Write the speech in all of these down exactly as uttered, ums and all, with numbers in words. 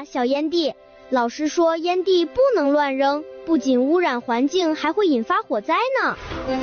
呀，小烟蒂，老师说烟蒂不能乱扔，不仅污染环境，还会引发火灾呢。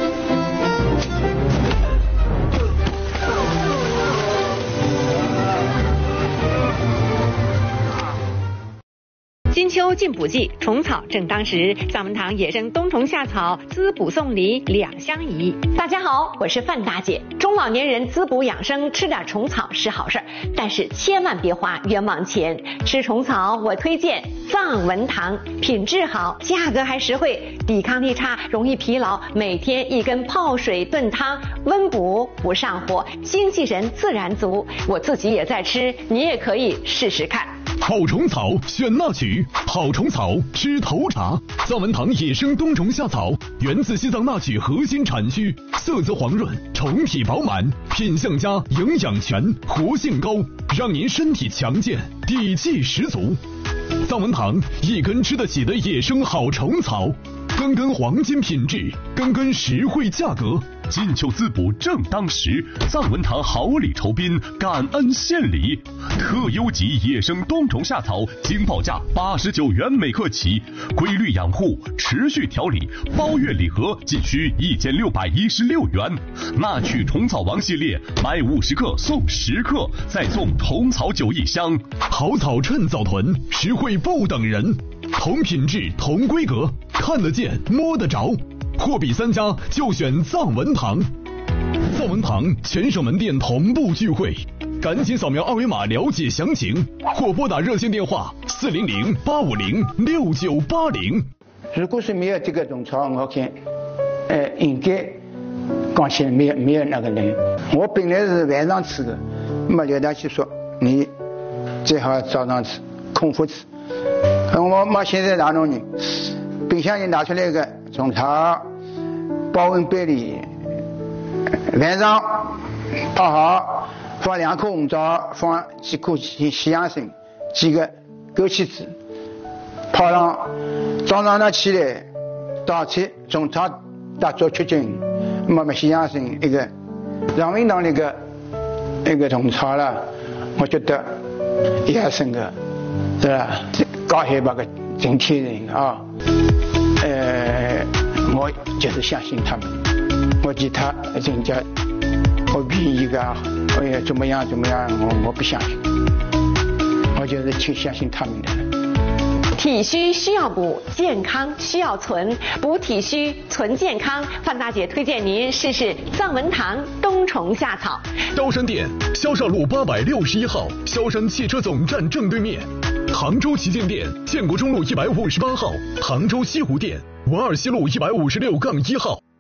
金秋进补季，虫草正当时。藏文堂野生冬虫夏草滋补送礼两相宜。大家好，我是范大姐。中老年人滋补养生，吃点虫草是好事儿，但是千万别花冤枉钱。吃虫草，我推荐藏文堂，品质好，价格还实惠，抵抗力差，容易疲劳，每天一根泡水炖汤，温补不上火，精气神自然足。我自己也在吃，你也可以试试看。 好虫草选那曲，好虫草吃头茶。藏文堂野生冬虫夏草源自西藏那曲核心产区，色泽黄润，虫体饱满，品相佳，营养全，活性高，让您身体强健，底气十足。藏文堂一根吃得起的野生好虫草，根根黄金品质，根根实惠价格。 金秋滋补正当时，藏文堂好礼酬宾，感恩献礼，特优级野生冬虫夏草经报价八十九元每克起，规律养护，持续调理，包月礼盒仅需一千六百一十六元。那曲虫草王系列，买五十克送十克，再送虫草酒一箱。 好草趁早囤，实惠不等人，同品质同规格，看得见摸得着。货比三家就选藏文堂。藏文堂全省门店同步聚会，赶紧扫描二维码了解详情，或拨打热线电话四零零八五零六九八零。 如果是没有这个虫草，我看，呃，应该讲起来没有没有那个人。我本来是晚上吃的，没刘大去说你最好早上吃，空腹吃。我妈现在哪种人？冰箱里拿出来一个虫草，保温杯里，晚上泡好，放两颗红枣，放几颗西西洋参，几个枸杞子，泡上，早上呢起来倒出虫草打做吃进，那么西洋参一个，让味道那个那个虫草了，我觉得也是个，对吧？高海拔个整体人啊。呃，我就是相信他们，我其他人家我愿意个，哎呀怎么样怎么样，我我不相信，我就是挺相信他们的。 体虚需要补，健康需要存，补体虚存健康。范大姐推荐您试试藏文堂冬虫夏草。 高山店萧少路八百六十一号，萧山汽车总站正对面。杭州旗舰店建国中路一百五十八号，杭州西湖店文二西路一百五十六杠一号。